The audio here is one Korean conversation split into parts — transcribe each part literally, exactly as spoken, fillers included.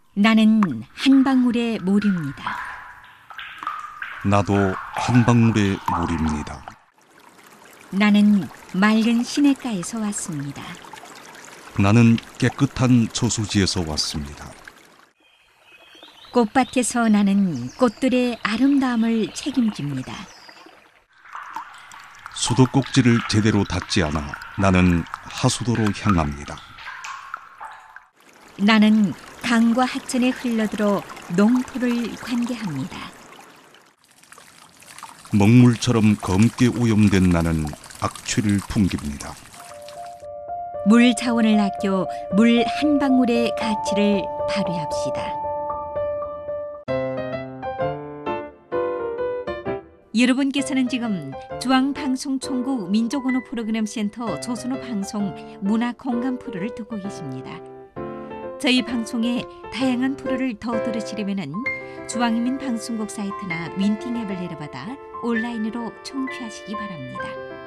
나는 한 방울의 물입니다. 나도 한 방울의 물입니다. 나는 맑은 시냇가에서 왔습니다. 나는 깨끗한 저수지에서 왔습니다. 꽃밭에서 나는 꽃들의 아름다움을 책임집니다. 수도꼭지를 제대로 닫지 않아 나는 하수도로 향합니다. 나는 강과 하천에 흘러들어 농토를 관계합니다. 먹물처럼 검게 오염된 나는 악취를 풍깁니다. 물 자원을 아껴 물 한 방울의 가치를 발휘합시다. 여러분께서는 지금 중앙방송총국 민족언어 프로그램 센터 조선어 방송 문화 공감 프로를 듣고 계십니다. 저희 방송의 다양한 프로를 더 들으시려면 중앙인민 방송국 사이트나 윈팅 앱을 내려받아 온라인으로 청취하시기 바랍니다.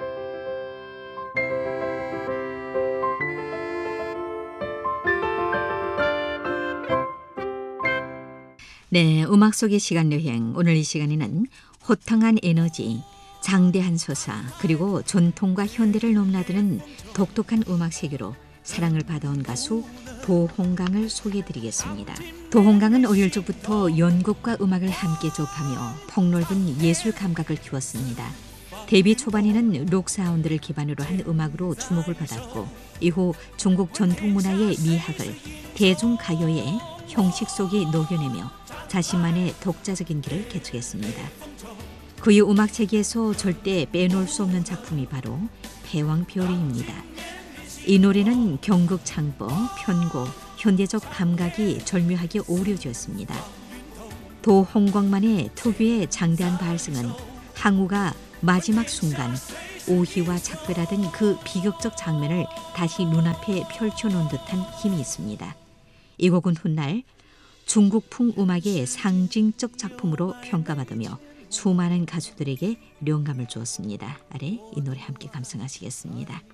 네, 음악 속의 시간 여행. 오늘 이 시간에는 호탕한 에너지, 장대한 서사, 그리고 전통과 현대를 넘나드는 독특한 음악 세계로 사랑을 받아온 가수 도홍강을 소개해드리겠습니다. 도홍강은 어릴 적부터 연극과 음악을 함께 접하며 폭넓은 예술 감각을 키웠습니다. 데뷔 초반에는 록 사운드를 기반으로 한 음악으로 주목을 받았고 이후 중국 전통문화의 미학을 대중가요의 형식 속에 녹여내며 자신만의 독자적인 길을 개척했습니다. 그의 음악 세계에서 절대 빼놓을 수 없는 작품이 바로 패왕별이입니다. 이 노래는 경극 창법, 편곡, 현대적 감각이 절묘하게 어우러졌습니다. 도홍광만의 특유의 장대한 발성은 항우가 마지막 순간 오희와 작별하던 그 비극적 장면을 다시 눈앞에 펼쳐놓은 듯한 힘이 있습니다. 이 곡은 훗날 중국풍 음악의 상징적 작품으로 평가받으며 수많은 가수들에게 영감을 주었습니다. 아래 이 노래 함께 감상하시겠습니다.